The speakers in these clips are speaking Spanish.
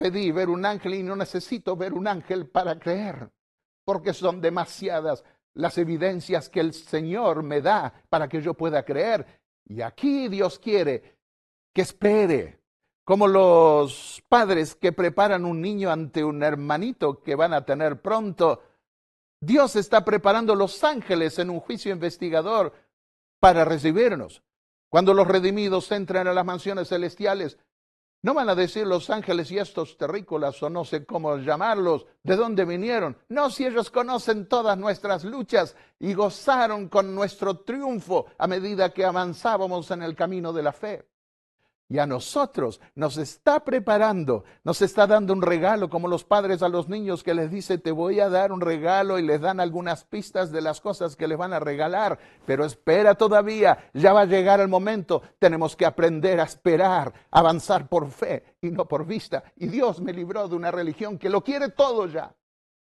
pedí ver un ángel y no necesito ver un ángel para creer, porque son demasiadas las evidencias que el Señor me da para que yo pueda creer. Y aquí Dios quiere que espere, como los padres que preparan un niño ante un hermanito que van a tener pronto. Dios está preparando los ángeles en un juicio investigador para recibirnos. Cuando los redimidos entran a las mansiones celestiales, no van a decir los ángeles y estos terrícolas o no sé cómo llamarlos, ¿de dónde vinieron? No, si ellos conocen todas nuestras luchas y gozaron con nuestro triunfo a medida que avanzábamos en el camino de la fe. Y a nosotros nos está preparando, nos está dando un regalo, como los padres a los niños que les dice, te voy a dar un regalo, y les dan algunas pistas de las cosas que les van a regalar. Pero espera todavía, ya va a llegar el momento. Tenemos que aprender a esperar, avanzar por fe y no por vista. Y Dios me libró de una religión que lo quiere todo ya.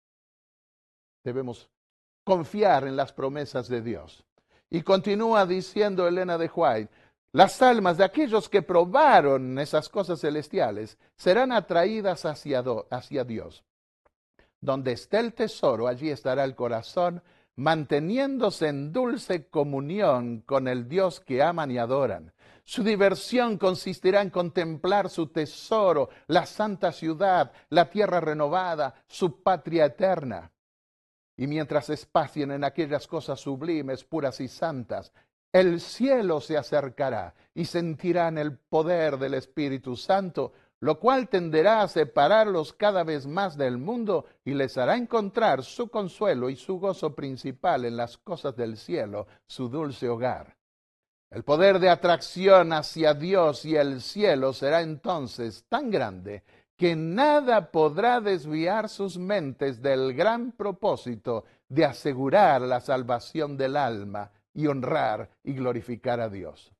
Debemos confiar en las promesas de Dios. Y continúa diciendo Elena de White, las almas de aquellos que probaron esas cosas celestiales serán atraídas hacia Dios. Donde esté el tesoro, allí estará el corazón, manteniéndose en dulce comunión con el Dios que aman y adoran. Su diversión consistirá en contemplar su tesoro, la santa ciudad, la tierra renovada, su patria eterna. Y mientras espacien en aquellas cosas sublimes, puras y santas, el cielo se acercará y sentirán el poder del Espíritu Santo, lo cual tenderá a separarlos cada vez más del mundo y les hará encontrar su consuelo y su gozo principal en las cosas del cielo, su dulce hogar. El poder de atracción hacia Dios y el cielo será entonces tan grande que nada podrá desviar sus mentes del gran propósito de asegurar la salvación del alma y honrar y glorificar a Dios.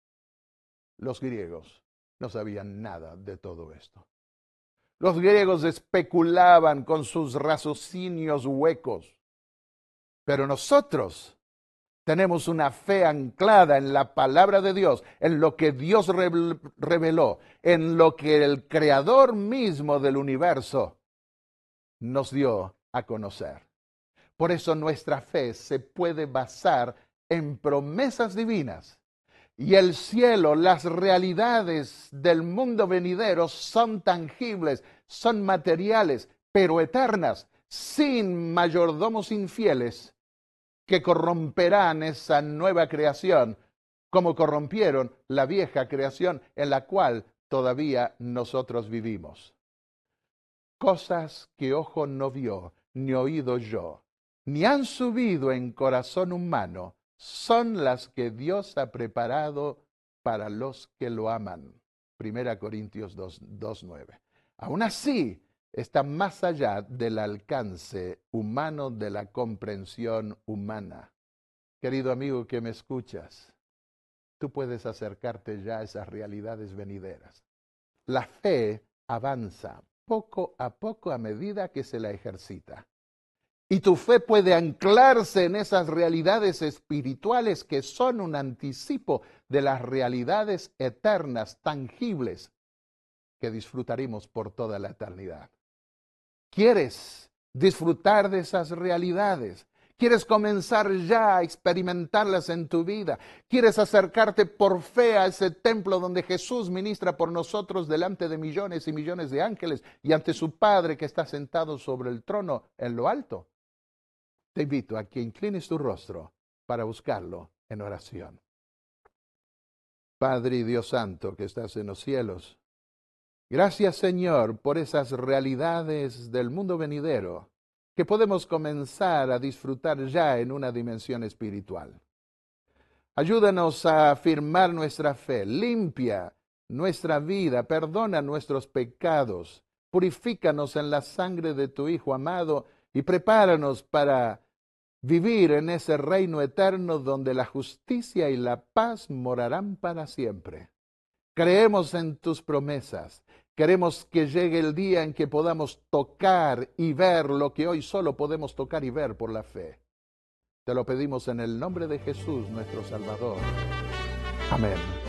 Los griegos no sabían nada de todo esto. Los griegos especulaban con sus raciocinios huecos, pero nosotros tenemos una fe anclada en la palabra de Dios, en lo que Dios reveló, en lo que el Creador mismo del universo nos dio a conocer. Por eso nuestra fe se puede basar en promesas divinas. Y el cielo, las realidades del mundo venidero son tangibles, son materiales, pero eternas, sin mayordomos infieles que corromperán esa nueva creación, como corrompieron la vieja creación en la cual todavía nosotros vivimos. Cosas que ojo no vio, ni oído yo, ni han subido en corazón humano, son las que Dios ha preparado para los que lo aman. 1 Corintios 2:9. Aún así, está más allá del alcance humano, de la comprensión humana. Querido amigo que me escuchas, tú puedes acercarte ya a esas realidades venideras. La fe avanza poco a poco a medida que se la ejercita. Y tu fe puede anclarse en esas realidades espirituales que son un anticipo de las realidades eternas, tangibles, que disfrutaremos por toda la eternidad. ¿Quieres disfrutar de esas realidades? ¿Quieres comenzar ya a experimentarlas en tu vida? ¿Quieres acercarte por fe a ese templo donde Jesús ministra por nosotros delante de millones y millones de ángeles y ante su Padre que está sentado sobre el trono en lo alto? Te invito a que inclines tu rostro para buscarlo en oración. Padre y Dios Santo que estás en los cielos, gracias Señor por esas realidades del mundo venidero que podemos comenzar a disfrutar ya en una dimensión espiritual. Ayúdanos a afirmar nuestra fe, limpia nuestra vida, perdona nuestros pecados, purifícanos en la sangre de tu Hijo amado y prepáranos para vivir en ese reino eterno donde la justicia y la paz morarán para siempre. Creemos en tus promesas. Queremos que llegue el día en que podamos tocar y ver lo que hoy solo podemos tocar y ver por la fe. Te lo pedimos en el nombre de Jesús, nuestro Salvador. Amén.